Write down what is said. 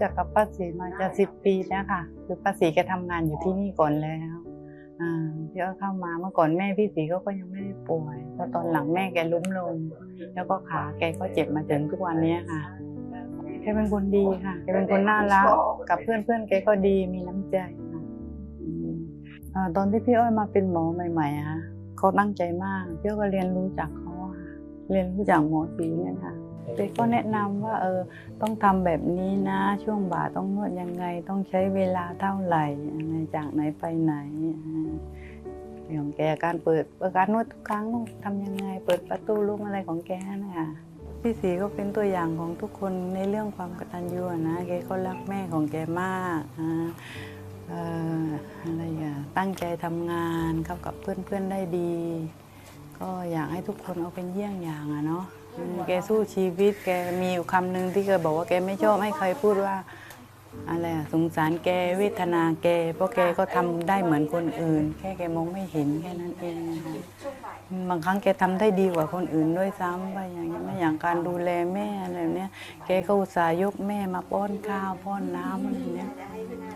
จักกับป้าศรีมาจะ10 ปีแล้วค่ะคือป้าศรีแกทำงานอยู่ที่นี่ก่อนแล้วพี่อ้อยเข้ามาเมื่อก่อนแม่พี่ศรีก็ยังไม่ได้ป่วยเพราะตอนหลังแม่แกล้มลงแล้วก็ขาแกก็เจ็บมาถึงทุกวันนี้ค่ะแกเป็นคนดีค่ะแกเป็นคนน่ารักกับเพื่อนแกก็ดีมีน้ำใจค่ะตอนที่พี่อ้อยมาเป็นหมอใหม่ๆเขาตั้งใจมากพี่อ้อยก็เรียนรู้จากเขาค่ะเรียนรู้จากหมอศรีเนี่ยค่ะเด็กก็แนะนำว่าต้องทำแบบนี้นะช่วงบ่ายต้องนวดยังไงต้องใช้เวลาเท่าไหร่จากไหนไปไหนของแกการการนวดทุกครั้งต้องทำยังไงเปิดประตูลุกอะไรของแกนะคะพี่ศรีก็เป็นตัวอย่างของทุกคนในเรื่องความกตัญญูนะแกก็รักแม่ของแกมากอะไรตั้งใจทำงานเข้ากับเพื่อนได้ดีก็อยากให้ทุกคนเอาเป็นเยี่ยงอย่างเนาะแกสู้ชีวิตแกมีอยู่คำหนึ่งที่แกบอกว่าแกไม่ชอบให้ใครพูดว่าอะไรสงสารแกเวทนาแกเพราะแกก็ทำได้เหมือนคนอื่นแค่แกมองไม่เห็นแค่นั้นเองนะคะบางครั้งแกทำได้ดีกว่าคนอื่นด้วยซ้ำไปอย่างนี้ไม่อย่างการดูแลแม่อะไรเนี้ยแกก็อุตส่าห์ยกแม่มาป้อนข้าวป้อนน้ำอะไรเนี้ย